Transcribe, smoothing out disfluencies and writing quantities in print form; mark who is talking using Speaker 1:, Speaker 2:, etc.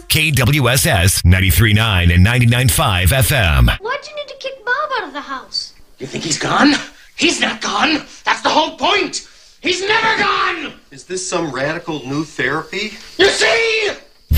Speaker 1: KWSS 93.9 and 99.5 FM.
Speaker 2: Why'd you need to kick Bob out of the house?
Speaker 3: You think he's gone? He's not gone. That's the whole point. He's never gone.
Speaker 4: Is this some radical new therapy?
Speaker 3: You see?